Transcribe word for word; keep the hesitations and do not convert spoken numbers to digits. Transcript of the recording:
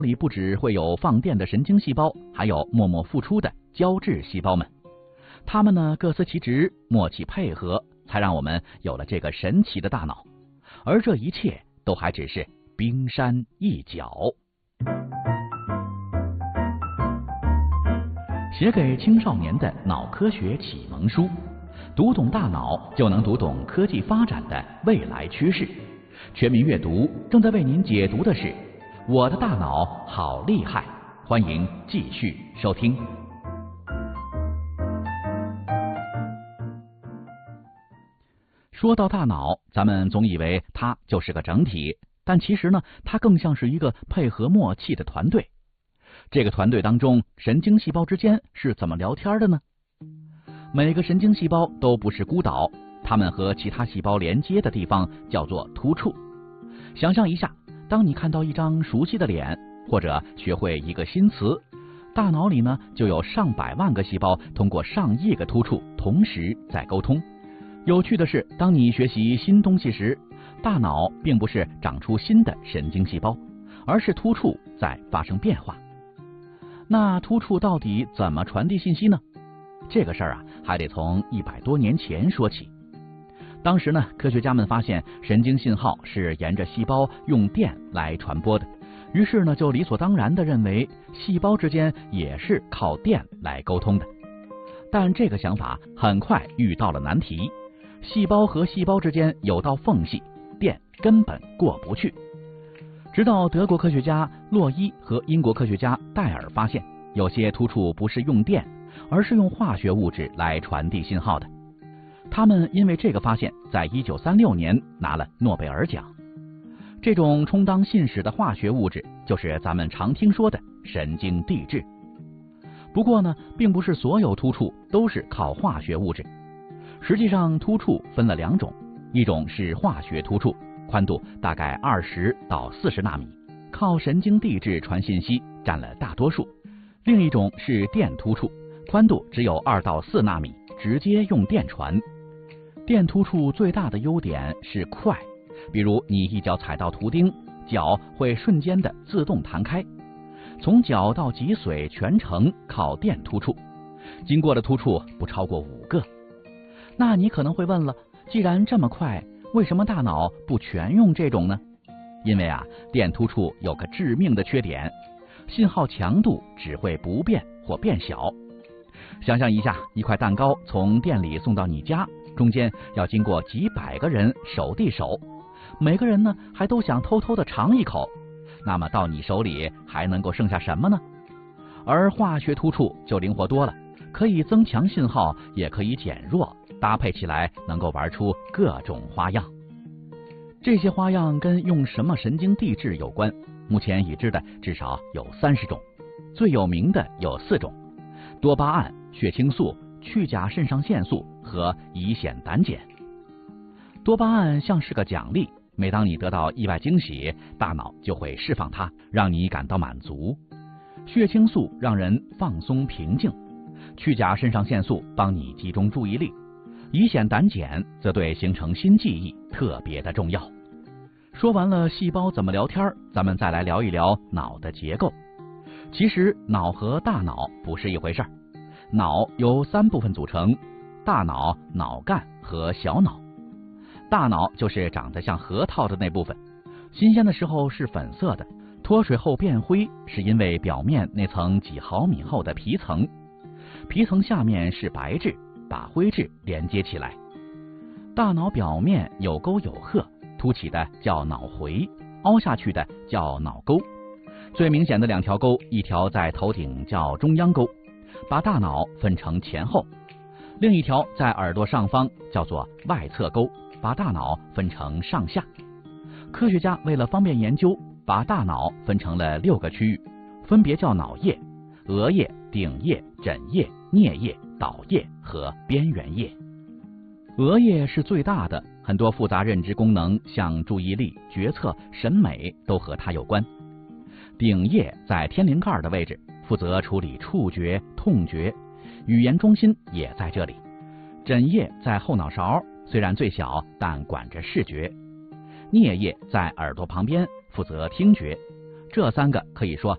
里不只会有放电的神经细胞，还有默默付出的胶质细胞们。它们呢各司其职，默契配合，才让我们有了这个神奇的大脑。而这一切都还只是冰山一角。写给青少年的脑科学启蒙书，读懂大脑就能读懂科技发展的未来趋势。全民阅读正在为您解读的是《我的大脑好厉害》，欢迎继续收听。说到大脑，咱们总以为它就是个整体，但其实呢，它更像是一个配合默契的团队。这个团队当中，神经细胞之间是怎么聊天的呢？每个神经细胞都不是孤岛，它们和其他细胞连接的地方叫做突触。想象一下，当你看到一张熟悉的脸，或者学会一个新词，大脑里呢就有上百万个细胞通过上亿个突触同时在沟通。有趣的是，当你学习新东西时，大脑并不是长出新的神经细胞，而是突触在发生变化。那突触到底怎么传递信息呢？这个事儿啊，还得从一百多年前说起。当时呢，科学家们发现神经信号是沿着细胞用电来传播的，于是呢，就理所当然地认为细胞之间也是靠电来沟通的。但这个想法很快遇到了难题，细胞和细胞之间有道缝隙，电根本过不去。直到德国科学家洛伊和英国科学家戴尔发现，有些突触不是用电，而是用化学物质来传递信号的。他们因为这个发现，在一九三六年拿了诺贝尔奖。这种充当信使的化学物质，就是咱们常听说的神经递质。不过呢，并不是所有突触都是靠化学物质。实际上，突触分了两种，一种是化学突触，宽度大概二十到四十纳米，靠神经递质传信息占了大多数；另一种是电突触，宽度只有二到四纳米，直接用电传。电突触最大的优点是快，比如你一脚踩到图钉，脚会瞬间的自动弹开。从脚到脊髓全程靠电突触，经过的突触不超过五个。那你可能会问了，既然这么快，为什么大脑不全用这种呢？因为啊，电突触有个致命的缺点，信号强度只会不变或变小。想象一下，一块蛋糕从店里送到你家，中间要经过几百个人手递手，每个人呢还都想偷偷的尝一口，那么到你手里还能够剩下什么呢？而化学突触就灵活多了，可以增强信号，也可以减弱，搭配起来能够玩出各种花样。这些花样跟用什么神经递质有关，目前已知的至少有三十种，最有名的有四种：多巴胺、血清素、去甲肾上腺素和乙酰胆碱。多巴胺像是个奖励，每当你得到意外惊喜，大脑就会释放它，让你感到满足。血清素让人放松平静，去甲肾上腺素帮你集中注意力，乙酰胆碱则对形成新记忆特别的重要。说完了细胞怎么聊天，咱们再来聊一聊脑的结构。其实脑和大脑不是一回事儿，脑由三部分组成：大脑、脑干和小脑。大脑就是长得像核桃的那部分，新鲜的时候是粉色的，脱水后变灰，是因为表面那层几毫米厚的皮层，皮层下面是白质，把灰质连接起来。大脑表面有沟有壑，凸起的叫脑回，凹下去的叫脑沟。最明显的两条沟，一条在头顶叫中央沟，把大脑分成前后；另一条在耳朵上方，叫做外侧沟，把大脑分成上下。科学家为了方便研究，把大脑分成了六个区域，分别叫脑叶、额叶、顶叶、枕叶、颞叶、岛叶和边缘叶。额叶是最大的，很多复杂认知功能，像注意力、决策、审美都和它有关。顶叶在天灵盖的位置，负责处理触觉、痛觉，语言中心也在这里。枕叶在后脑勺，虽然最小，但管着视觉。颞叶在耳朵旁边，负责听觉。这三个可以说